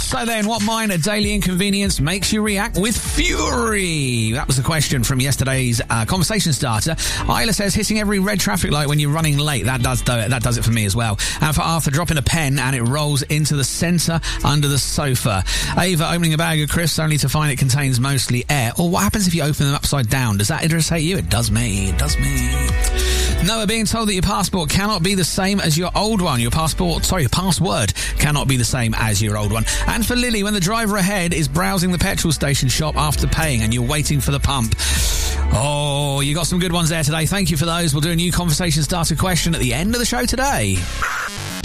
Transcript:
So then, what minor daily inconvenience makes you react with fury? That was the question from yesterday's conversation starter. Isla says hitting every red traffic light when you're running late. That does it for me as well. And for Arthur, dropping a pen and it rolls into the centre under the sofa. Ava, opening a bag of crisps only to find it contains mostly air. Or what happens if you open them upside down? Does that irritate you? It does me. It does me. Noah, being told that your passport cannot be the same as your old one. Your password cannot be the same as your old one. And for Lily, when the driver ahead is browsing the petrol station shop after paying and you're waiting for the pump. Oh, you got some good ones there today. Thank you for those. We'll do a new conversation starter question at the end of the show today.